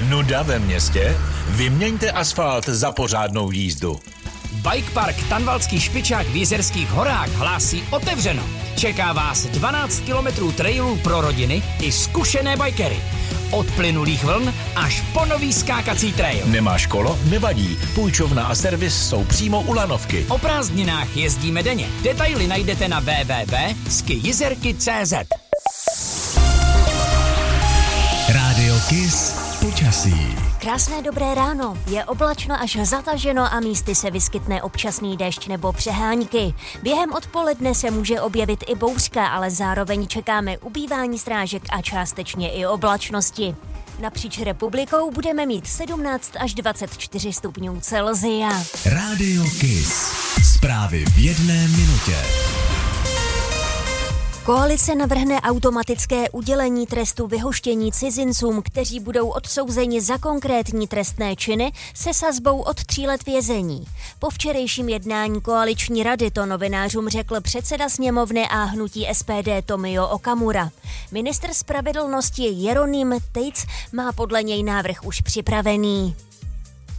Nuda ve městě? Vyměňte asfalt za pořádnou jízdu. Bike Park Tanvaldský špičák v Jizerských horách hlásí otevřeno. Čeká vás 12 kilometrů trailů pro rodiny i zkušené bikery. Od plynulých vln až po nový skákací trail. Nemáš kolo? Nevadí. Půjčovna a servis jsou přímo u lanovky. O prázdninách jezdíme denně. Detaily najdete na www.skijizerky.cz. Rádio Kiss počasí. Krásné dobré ráno. Je oblačno až zataženo a místy se vyskytne občasný déšť nebo přehánky. Během odpoledne se může objevit i bouřka, ale zároveň čekáme ubývání srážek a částečně i oblačnosti. Napříč republikou budeme mít 17 až 24 stupňů Celsia. Rádio Kiss. Zprávy v 1 minutě. Koalice navrhne automatické udělení trestu vyhoštění cizincům, kteří budou odsouzeni za konkrétní trestné činy se sazbou od 3 let vězení. Po včerejším jednání koaliční rady to novinářům řekl předseda sněmovny a hnutí SPD Tomio Okamura. Ministr spravedlnosti Jeroným Tejc má podle něj návrh už připravený.